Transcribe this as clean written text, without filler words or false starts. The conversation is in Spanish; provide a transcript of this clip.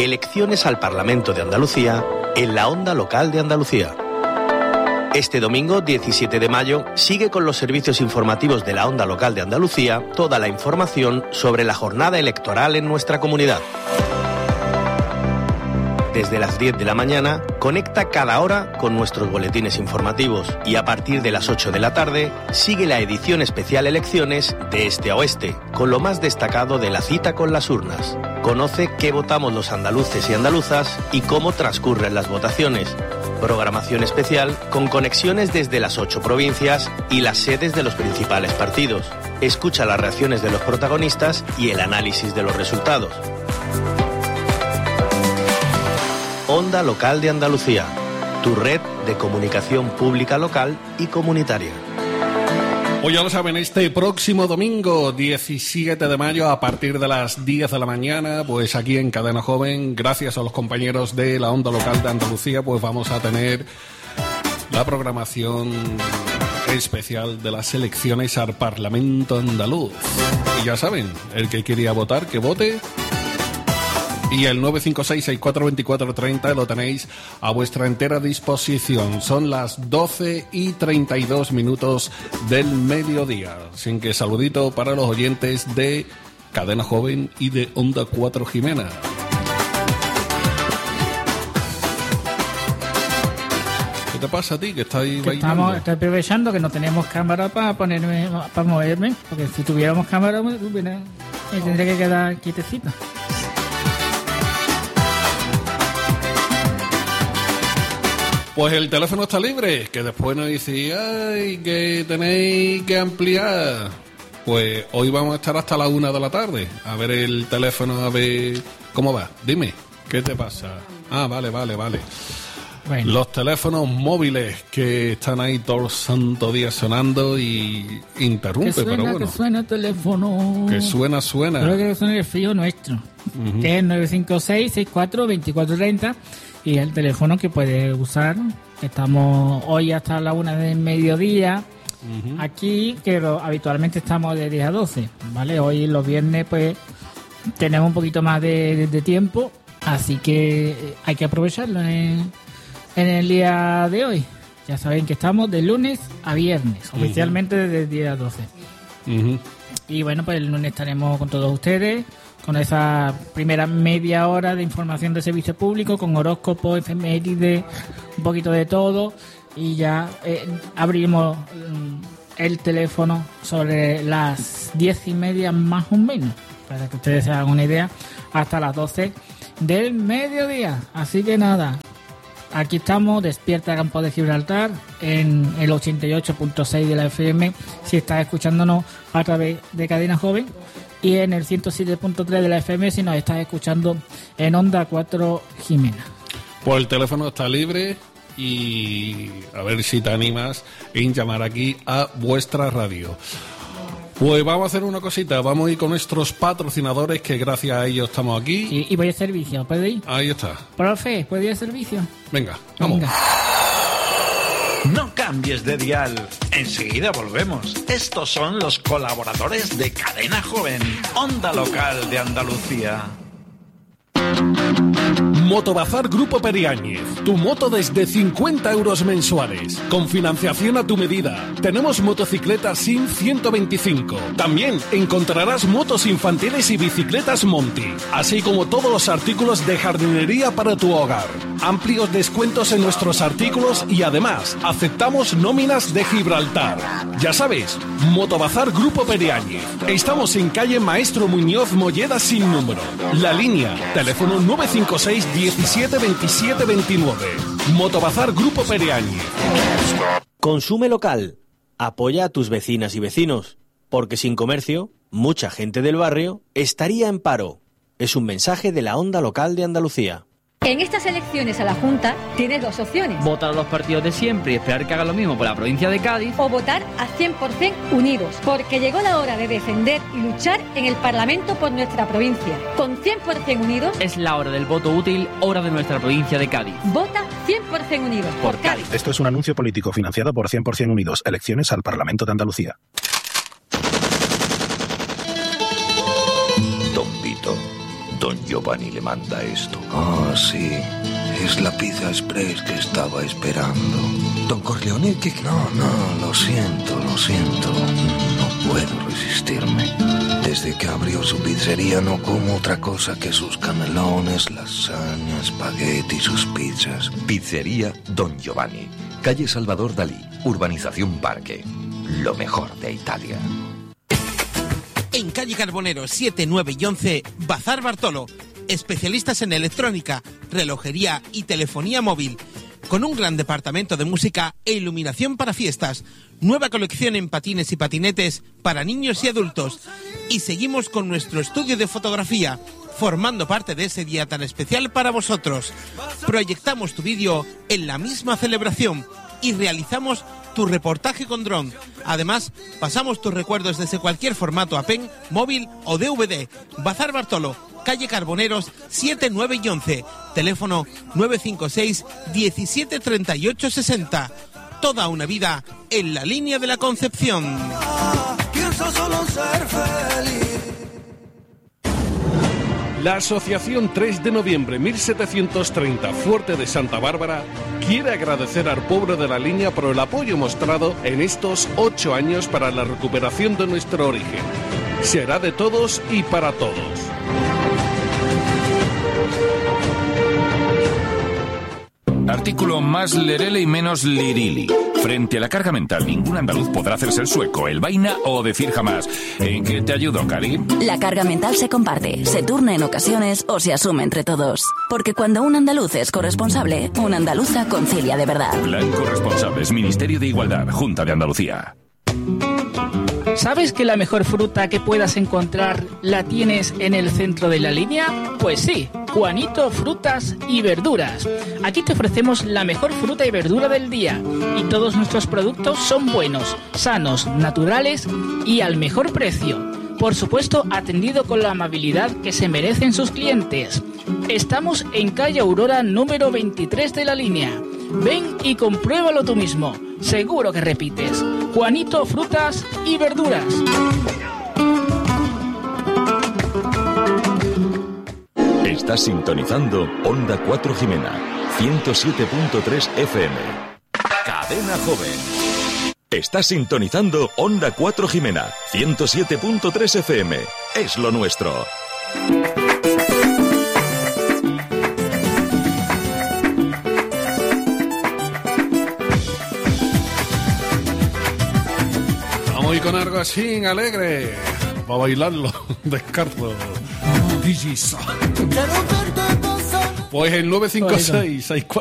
Elecciones al Parlamento de Andalucía en la Onda Local de Andalucía. Este domingo, 17 de mayo, sigue con los servicios informativos de la Onda Local de Andalucía toda la información sobre la jornada electoral en nuestra comunidad. Desde las 10 de la mañana, conecta cada hora con nuestros boletines informativos y a partir de las 8 de la tarde, sigue la edición especial Elecciones de Este a Oeste, con lo más destacado de la cita con las urnas. Conoce qué votamos los andaluces y andaluzas y cómo transcurren las votaciones. Programación especial con conexiones desde las 8 provincias y las sedes de los principales partidos. Escucha las reacciones de los protagonistas y el análisis de los resultados. Onda Local de Andalucía, tu red de comunicación pública local y comunitaria. Pues ya lo saben, este próximo domingo, 17 de mayo, a partir de las 10 de la mañana, pues aquí en Cadena Joven, gracias a los compañeros de la Onda Local de Andalucía, pues vamos a tener la programación especial de las elecciones al Parlamento andaluz. Y ya saben, el que quería votar, que vote. Y el 956-642430 lo tenéis a vuestra entera disposición. Son las 12:32 del mediodía. Sin que saludito para los oyentes de Cadena Joven y de Onda 4 Jimena. ¿Qué te pasa a ti? Que estás ahí bailando. Estoy aprovechando que no tenemos cámara para moverme. Porque si tuviéramos cámara, me tendría que quedar quietecito. Pues el teléfono está libre, que después nos dice, ay, que tenéis que ampliar. Pues hoy vamos a estar hasta la 1 de la tarde. A ver el teléfono, a ver cómo va. Dime, ¿qué te pasa? Ah, vale. Bueno. Los teléfonos móviles que están ahí todo el santo día sonando y interrumpe, pero bueno. Que suena el teléfono. Que suena. Creo que suena el frío nuestro. Que es 956-64-2430. Y el teléfono que puedes usar. Estamos hoy hasta la 1 del mediodía. Aquí, que habitualmente estamos de 10 a 12. ¿Vale? Hoy los viernes, pues, tenemos un poquito más de tiempo. Así que hay que aprovecharlo en el día de hoy. Ya saben que estamos de lunes a viernes. Oficialmente de 10 a 12. Y bueno, pues el lunes estaremos con todos ustedes, con esa primera media hora de información de servicio público, con horóscopo, efemérides, un poquito de todo, y ya abrimos el teléfono sobre las 10:30 más o menos, para que ustedes se hagan una idea, hasta las 12 del mediodía. Así que nada, aquí estamos, Despierta Campo de Gibraltar, en el 88.6 de la FM, si estás escuchándonos a través de Cadena Joven, y en el 107.3 de la FM si nos estás escuchando en Onda 4 Jimena. Pues el teléfono está libre y a ver si te animas en llamar aquí a vuestra radio. Pues vamos a hacer una cosita, vamos a ir con nuestros patrocinadores, que gracias a ellos estamos aquí. Sí, y voy a servicio, ¿puedo ir? Ahí está. Profe, ¿puedo ir a servicio? Venga, vamos. Venga. No cambies de dial. Enseguida volvemos. Estos son los colaboradores de Cadena Joven, Onda Local de Andalucía. Motobazar Grupo Periáñez, tu moto desde 50 euros mensuales, con financiación a tu medida. Tenemos motocicletas SIM 125. También encontrarás motos infantiles y bicicletas Monty, así como todos los artículos de jardinería para tu hogar. Amplios descuentos en nuestros artículos y además aceptamos nóminas de Gibraltar. Ya sabes, Motobazar Grupo Periáñez. Estamos en calle Maestro Muñoz Molleda sin número. La línea, teléfono 956 17 27 29. Motobazar Grupo Periáñez. Consume local. Apoya a tus vecinas y vecinos, porque sin comercio, mucha gente del barrio estaría en paro. Es un mensaje de la Onda Local de Andalucía. En estas elecciones a la Junta tienes dos opciones. Votar a los partidos de siempre y esperar que hagan lo mismo por la provincia de Cádiz. O votar a 100% unidos, porque llegó la hora de defender y luchar en el Parlamento por nuestra provincia. Con 100% unidos... Es la hora del voto útil, hora de nuestra provincia de Cádiz. Vota 100% unidos por Cádiz. Esto es un anuncio político financiado por 100% Unidos. Elecciones al Parlamento de Andalucía. Don Vito, Don Don Giovanni le manda esto. Ah, sí. Es la pizza express que estaba esperando. Don Corleone, ¿qué? No, lo siento. No puedo resistirme. Desde que abrió su pizzería no como otra cosa que sus canelones, lasaña, espagueti y sus pizzas. Pizzería Don Giovanni. Calle Salvador Dalí, Urbanización Parque. Lo mejor de Italia. En calle Carbonero 7, 9 y 11, Bazar Bartolo. Especialistas en electrónica, relojería y telefonía móvil. Con un gran departamento de música e iluminación para fiestas. Nueva colección en patines y patinetes para niños y adultos. Y seguimos con nuestro estudio de fotografía, formando parte de ese día tan especial para vosotros. Proyectamos tu vídeo en la misma celebración y realizamos tu reportaje con dron. Además, pasamos tus recuerdos desde cualquier formato APEN, móvil o DVD. Bazar Bartolo, calle Carboneros 7, 9 y 11. Teléfono 956 17 38 60. Toda una vida en la línea de la Concepción. Pienso solo ser feliz. La Asociación 3 de Noviembre 1730 Fuerte de Santa Bárbara quiere agradecer al pueblo de la Línea por el apoyo mostrado en estos 8 años para la recuperación de nuestro origen. Será de todos y para todos. Artículo más lerele y menos lirili. Frente a la carga mental, ningún andaluz podrá hacerse el sueco, el vaina o decir jamás. ¿En qué te ayudo, Cari? La carga mental se comparte, se turna en ocasiones o se asume entre todos. Porque cuando un andaluz es corresponsable, una andaluza concilia de verdad. Plan Corresponsables, Ministerio de Igualdad, Junta de Andalucía. ¿Sabes que la mejor fruta que puedas encontrar la tienes en el centro de la línea? Pues sí, Juanito Frutas y Verduras. Aquí te ofrecemos la mejor fruta y verdura del día y todos nuestros productos son buenos, sanos, naturales y al mejor precio. Por supuesto, atendido con la amabilidad que se merecen sus clientes. Estamos en calle Aurora número 23 de la línea. Ven y compruébalo tú mismo. Seguro que repites. Juanito Frutas y Verduras. Estás sintonizando Onda 4 Jimena, 107.3 FM. Cadena Joven. Estás sintonizando Onda 4 Jimena, 107.3 FM. Es lo nuestro. Vamos a ir con algo así, alegre. Para bailarlo, descarto. Pues el 956-64